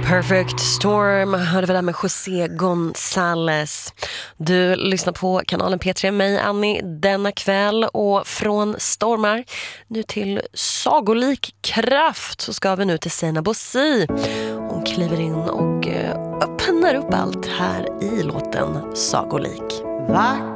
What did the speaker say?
Perfect Storm hörde vi där med José González. Du lyssnar på kanalen P3, mig Annie denna kväll, och från stormar nu till sagolik kraft så ska vi nu till Sina Bossi. Hon kliver in och öppnar upp allt här i låten Sagolik. Vacker